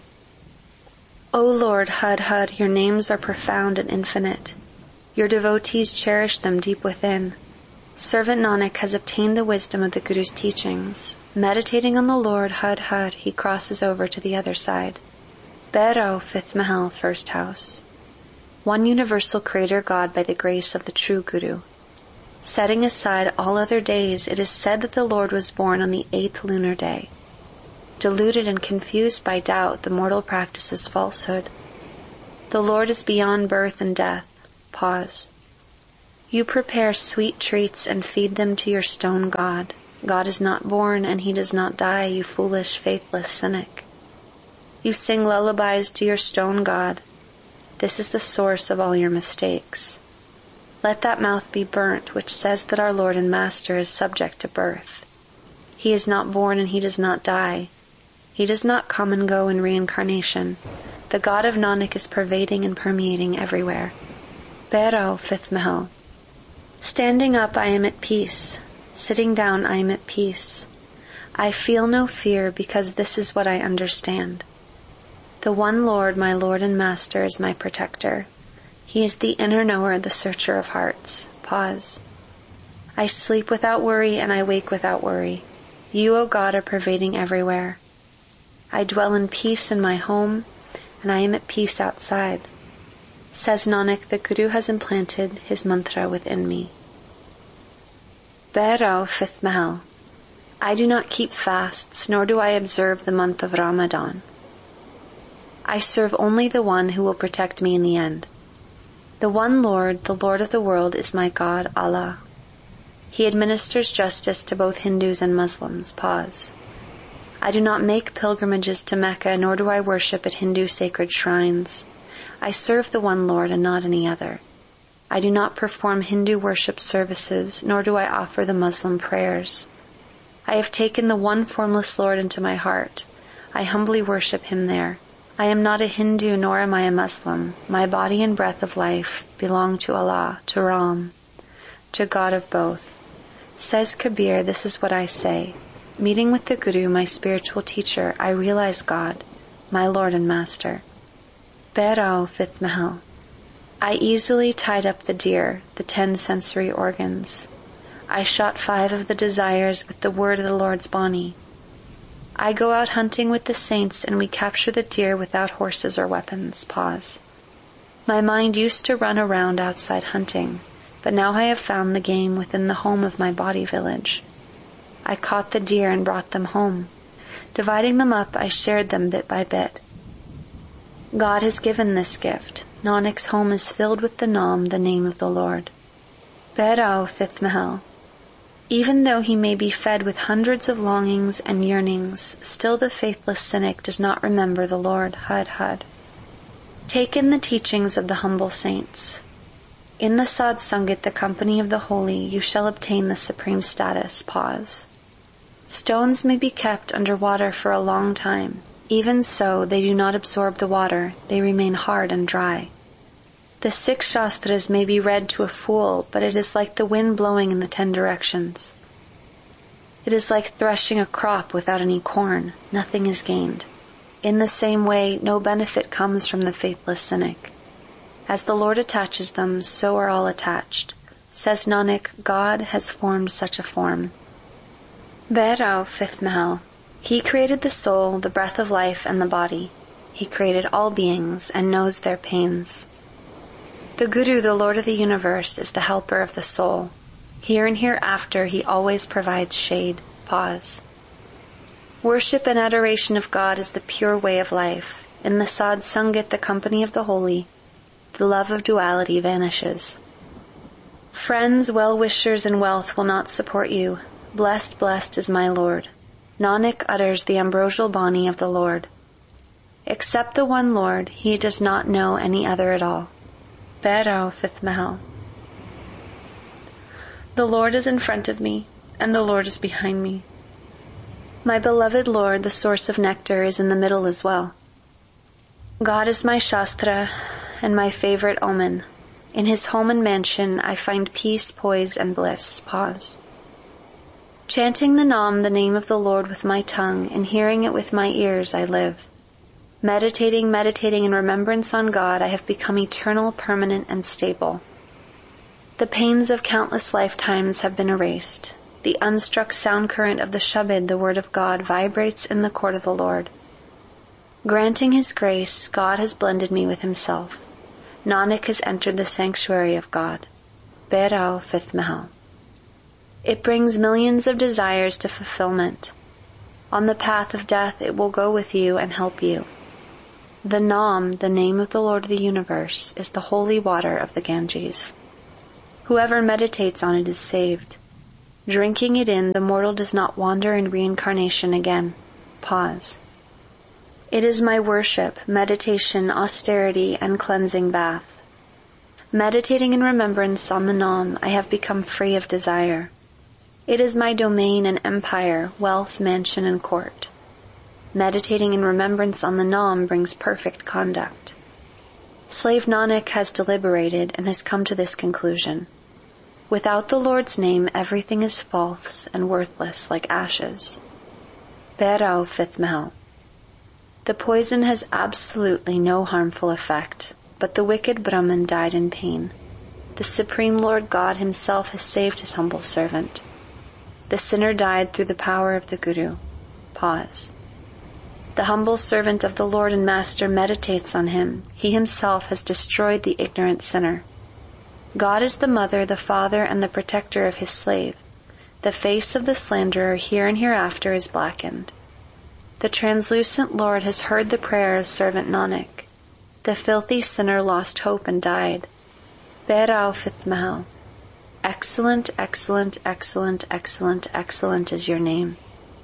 O Lord Hud Hud, your names are profound and infinite. Your devotees cherish them deep within. Servant Nanak has obtained the wisdom of the Guru's teachings. Meditating on the Lord Hud Hud, he crosses over to the other side. Bhairao, fifth Mahal, first house. One universal creator God by the grace of the true Guru. Setting aside all other days, it is said that the Lord was born on the 8th lunar day. Deluded and confused by doubt, the mortal practices falsehood. The Lord is beyond birth and death. Pause. You prepare sweet treats and feed them to your stone god. God is not born and he does not die, you foolish, faithless cynic. You sing lullabies to your stone god. This is the source of all your mistakes. Let that mouth be burnt which says that our Lord and Master is subject to birth. He is not born and he does not die. He does not come and go in reincarnation. The God of Nanak is pervading and permeating everywhere. Bhairav, 5th Mahal. Standing up, I am at peace. Sitting down, I am at peace. I feel no fear because this is what I understand. The one Lord, my Lord and Master, is my protector. He is the inner knower, the searcher of hearts. Pause. I sleep without worry and I wake without worry. You, O God, are pervading everywhere. I dwell in peace in my home, and I am at peace outside. Says Nanak, the Guru has implanted his mantra within me. Bhairav, 5th Mahal. I do not keep fasts, nor do I observe the month of Ramadan. I serve only the one who will protect me in the end. The one Lord, the Lord of the world, is my God, Allah. He administers justice to both Hindus and Muslims. Pause. I do not make pilgrimages to Mecca, nor do I worship at Hindu sacred shrines. I serve the one Lord and not any other. I do not perform Hindu worship services, nor do I offer the Muslim prayers. I have taken the one formless Lord into my heart. I humbly worship him there. I am not a Hindu, nor am I a Muslim. My body and breath of life belong to Allah, to Ram, to God of both. Says Kabir, this is what I say. Meeting with the Guru, my spiritual teacher, I realize God, my Lord and Master. Bhairav, 5th Mahal. I easily tied up the deer, the 10 sensory organs. I shot 5 of the desires with the word of the Lord's Bani. I go out hunting with the saints and we capture the deer without horses or weapons. Pause. My mind used to run around outside hunting, but now I have found the game within the home of my body village. I caught the deer and brought them home. Dividing them up, I shared them bit by bit. God has given this gift. Nanak's home is filled with the Naam, the name of the Lord. Bhairav, 5th Mahal. Even though he may be fed with hundreds of longings and yearnings, still the faithless cynic does not remember the Lord. Hud, Hud. Take in the teachings of the humble saints. In the Sad Sangat, the company of the holy, you shall obtain the supreme status. Pause. Stones may be kept under water for a long time. Even so, they do not absorb the water. They remain hard and dry. The 6 Shastras may be read to a fool, but it is like the wind blowing in the 10 directions. It is like threshing a crop without any corn. Nothing is gained. In the same way, no benefit comes from the faithless cynic. As the Lord attaches them, so are all attached. Says Nanak, God has formed such a form. Bhairav, 5th Mahal. He created the soul, the breath of life, and the body. He created all beings and knows their pains. The Guru, the Lord of the universe, is the helper of the soul. Here and hereafter, he always provides shade. Pause. Worship and adoration of God is the pure way of life. In the Sad Sangat, the company of the holy, the love of duality vanishes. Friends, well-wishers, and wealth will not support you. Blessed, blessed is my Lord. Nanak utters the ambrosial Bani of the Lord. Except the one Lord, he does not know any other at all. Bhairav, 5th Mahal. The Lord is in front of me, and the Lord is behind me. My beloved Lord, the source of nectar, is in the middle as well. God is my Shastra and my favorite omen. In his home and mansion, I find peace, poise, and bliss. Pause. Chanting the Naam, the name of the Lord, with my tongue, and hearing it with my ears, I live. Meditating in remembrance on God, I have become eternal, permanent, and stable. The pains of countless lifetimes have been erased. The unstruck sound current of the Shabad, the word of God, vibrates in the court of the Lord. Granting his grace, God has blended me with himself. Nanak has entered the sanctuary of God. Bhairav, 5th Mahal. It brings millions of desires to fulfillment. On the path of death it will go with you and help you. The Nam, the name of the Lord of the universe, is the holy water of the Ganges. Whoever meditates on it is saved. Drinking it in, the mortal does not wander in reincarnation again. Pause. It is my worship, meditation, austerity, and cleansing bath. Meditating in remembrance on the Nam, I have become free of desire. It is my domain and empire, wealth, mansion, and court. Meditating in remembrance on the Nam brings perfect conduct. Slave Nanak has deliberated and has come to this conclusion. Without the Lord's name, everything is false and worthless like ashes. Bhairao, 5th Mahal. The poison has absolutely no harmful effect, but the wicked Brahman died in pain. The Supreme Lord God himself has saved his humble servant. The sinner died through the power of the Guru. Pause. The humble servant of the Lord and Master meditates on him. He himself has destroyed the ignorant sinner. God is the mother, the father, and the protector of his slave. The face of the slanderer here and hereafter is blackened. The translucent Lord has heard the prayer of servant Nanak. The filthy sinner lost hope and died. Bhairao, 5th Mahal. Excellent, excellent, excellent, excellent, excellent is your name.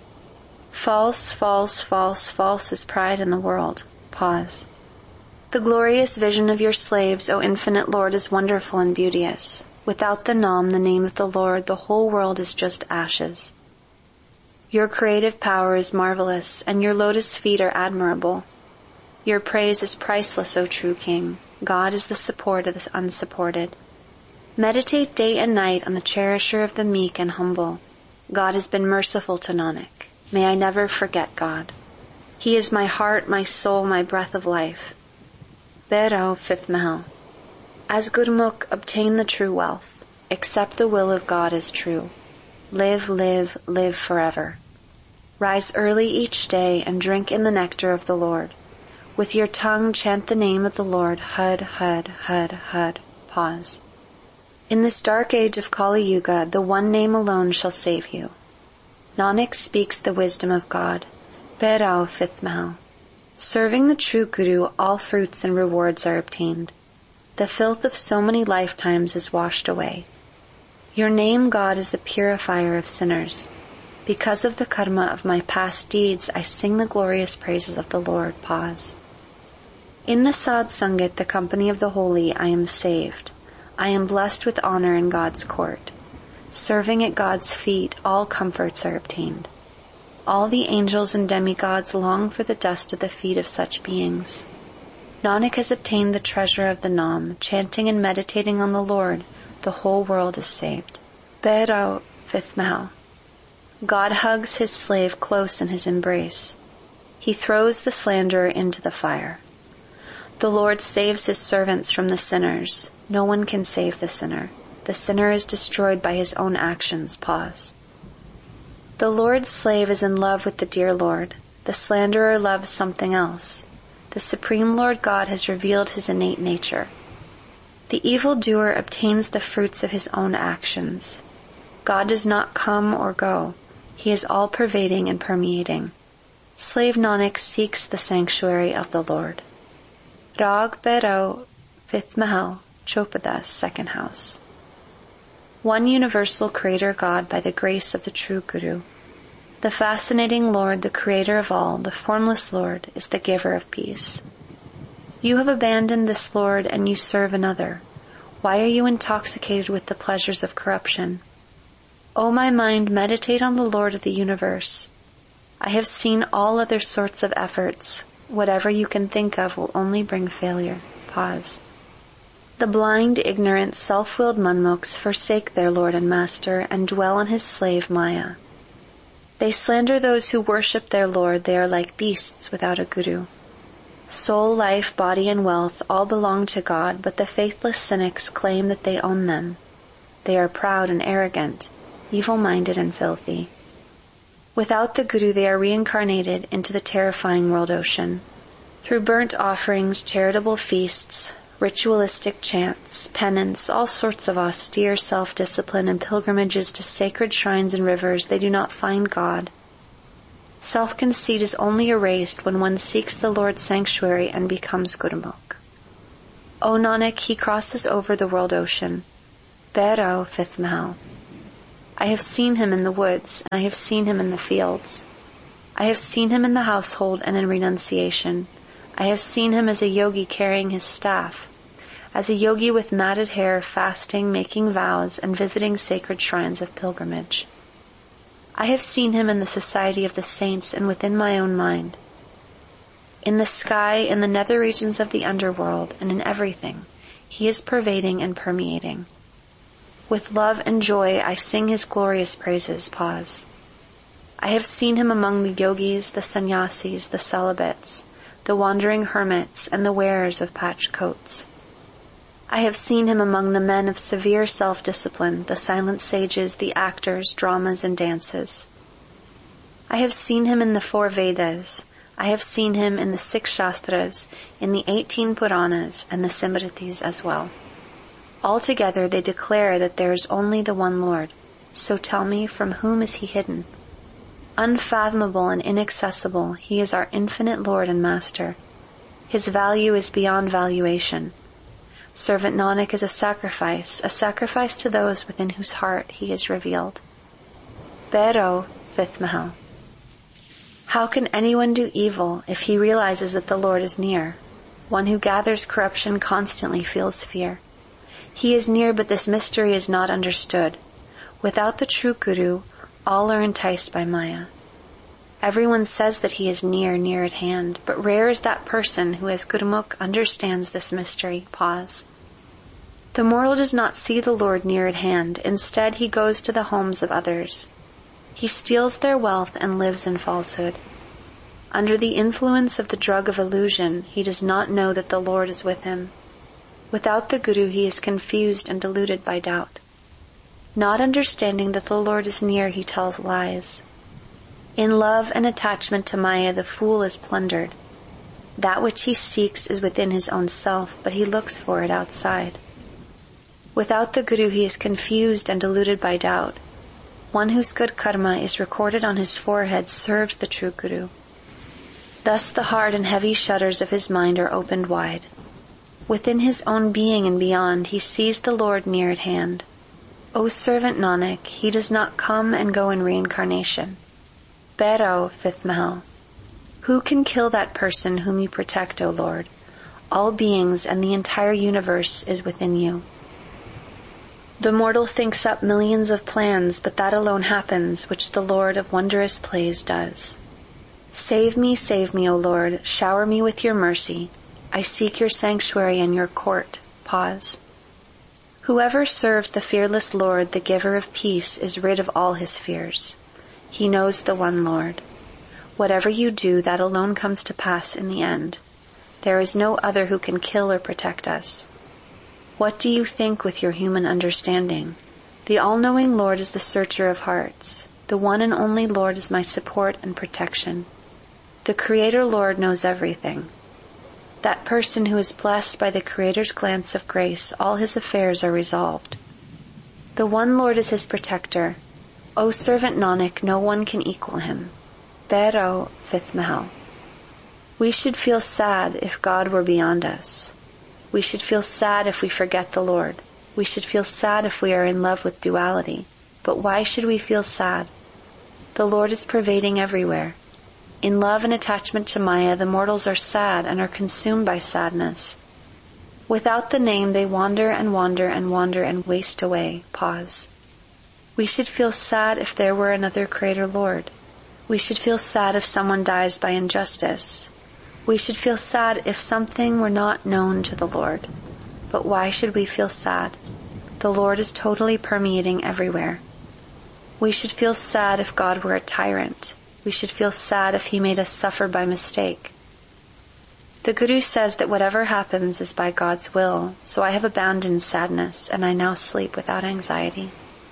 False, false, false, false is pride in the world. Pause. The glorious vision of your slaves, O infinite Lord, is wonderful and beauteous. Without the Nam, the name of the Lord, the whole world is just ashes. Your creative power is marvelous, and your lotus feet are admirable. Your praise is priceless, O true King. God is the support of the unsupported. Meditate day and night on the cherisher of the meek and humble. God has been merciful to Nanak. May I never forget God. He is my heart, my soul, my breath of life. Bhairao, 5th Mahal. As Gurmukh, obtain the true wealth. Accept the will of God as true. Live, live, live forever. Rise early each day and drink in the nectar of the Lord. With your tongue chant the name of the Lord. Hud, Hud, Hud, Hud. Pause. In this dark age of Kali Yuga, the one name alone shall save you. Nanak speaks the wisdom of God. Bhairao, 5th Mahal. Serving the true Guru, all fruits and rewards are obtained. The filth of so many lifetimes is washed away. Your name, God, is the purifier of sinners. Because of the karma of my past deeds, I sing the glorious praises of the Lord. Pause. In the Sad Sangat, the company of the holy, I am saved. I am blessed with honor in God's court. Serving at God's feet, all comforts are obtained. All the angels and demigods long for the dust of the feet of such beings. Nanak has obtained the treasure of the Nam. Chanting and meditating on the Lord, the whole world is saved. Bhairao, 5th Mahal. God hugs his slave close in his embrace. He throws the slanderer into the fire. The Lord saves his servants from the sinners. No one can save the sinner. The sinner is destroyed by his own actions. Pause. The Lord's slave is in love with the dear Lord. The slanderer loves something else. The Supreme Lord God has revealed his innate nature. The evildoer obtains the fruits of his own actions. God does not come or go. He is all-pervading and permeating. Slave Nanak seeks the sanctuary of the Lord. Rag Bhairao, 5th Mahal, Chopadas, 2nd house. One universal Creator God by the grace of the true Guru. The fascinating Lord, the Creator of all, the formless Lord, is the giver of peace. You have abandoned this Lord and you serve another. Why are you intoxicated with the pleasures of corruption? O my mind, meditate on the Lord of the universe. I have seen all other sorts of efforts. Whatever you can think of will only bring failure. Pause. The blind, ignorant, self-willed Manmukhs forsake their Lord and Master and dwell on his slave Maya. They slander those who worship their Lord. They are like beasts without a Guru. Soul, life, body, and wealth all belong to God, but the faithless cynics claim that they own them. They are proud and arrogant, evil-minded and filthy. Without the Guru, they are reincarnated into the terrifying world ocean. Through burnt offerings, charitable feasts, Ritualistic chants, penance, all sorts of austere self-discipline and pilgrimages to sacred shrines and rivers, they do not find God. Self-conceit is only erased when one seeks the Lord's sanctuary and becomes Gurmukh. O Nanak, he crosses over the world ocean. Bhairav, 5th Mahal. I have seen him in the woods, and I have seen him in the fields. I have seen him in the household and in renunciation. I have seen him as a yogi carrying his staff, as a yogi with matted hair, fasting, making vows, and visiting sacred shrines of pilgrimage. I have seen him in the society of the saints and within my own mind. In the sky, in the nether regions of the underworld, and in everything, he is pervading and permeating. With love and joy I sing his glorious praises. Pause. I have seen him among the yogis, the sannyasis, the celibates, the wandering hermits, and the wearers of patched coats. I have seen him among the men of severe self-discipline, the silent sages, the actors, dramas, and dances. I have seen him in the 4 Vedas. I have seen him in the 6 Shastras, in the 18 Puranas, and the Simritis as well. Altogether they declare that there is only the one Lord. So tell me, from whom is he hidden? Unfathomable and inaccessible, he is our infinite Lord and Master. His value is beyond valuation. Servant Nanak is a sacrifice to those within whose heart he is revealed. Bhairav, 5th Mahal. How can anyone do evil if he realizes that the Lord is near? One who gathers corruption constantly feels fear. He is near, but this mystery is not understood. Without the true Guru, all are enticed by Maya. Everyone says that he is near at hand, but rare is that person who as Gurmukh understands this mystery. Pause. The mortal does not see the Lord near at hand. Instead, he goes to the homes of others. He steals their wealth and lives in falsehood. Under the influence of the drug of illusion, he does not know that the Lord is with him. Without the Guru, he is confused and deluded by doubt. Not understanding that the Lord is near, he tells lies. In love and attachment to Maya, the fool is plundered. That which he seeks is within his own self, but he looks for it outside. Without the Guru, he is confused and deluded by doubt. One whose good karma is recorded on his forehead serves the true Guru. Thus the hard and heavy shutters of his mind are opened wide. Within his own being and beyond, he sees the Lord near at hand. O servant Nanak, he does not come and go in reincarnation. Bhairav, 5th Mahal. Who can kill that person whom you protect, O Lord? All beings and the entire universe is within you. The mortal thinks up millions of plans, but that alone happens which the Lord of wondrous plays does. Save me, O Lord, shower me with your mercy. I seek your sanctuary and your court. Pause. Whoever serves the fearless Lord, the giver of peace, is rid of all his fears. He knows the one Lord. Whatever you do, that alone comes to pass in the end. There is no other who can kill or protect us. What do you think with your human understanding? The all-knowing Lord is the searcher of hearts. The one and only Lord is my support and protection. The Creator Lord knows everything. That person who is blessed by the Creator's glance of grace, all his affairs are resolved. The one Lord is his protector. O servant Nanak, no one can equal him. Bhairav, 5th Mahal. We should feel sad if God were beyond us. We should feel sad if we forget the Lord. We should feel sad if we are in love with duality. But why should we feel sad? The Lord is pervading everywhere. In love and attachment to Maya, the mortals are sad and are consumed by sadness. Without the name, they wander and waste away. Pause. We should feel sad if there were another Creator Lord. We should feel sad if someone dies by injustice. We should feel sad if something were not known to the Lord. But why should we feel sad? The Lord is totally permeating everywhere. We should feel sad if God were a tyrant. We should feel sad if he made us suffer by mistake. The Guru says that whatever happens is by God's will, so I have abandoned sadness, and I now sleep without anxiety.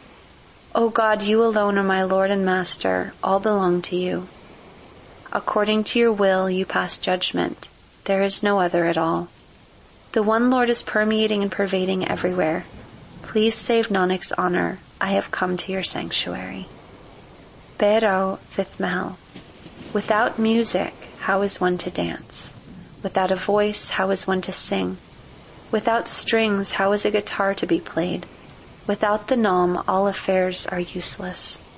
O God, you alone are my Lord and Master, all belong to you. According to your will, you pass judgment. There is no other at all. The one Lord is permeating and pervading everywhere. Please save Nanak's honor. I have come to your sanctuary. Bhairav, fifth Mahal. Without music, how is one to dance? Without a voice, how is one to sing? Without strings, how is a guitar to be played? Without the Nam, all affairs are useless.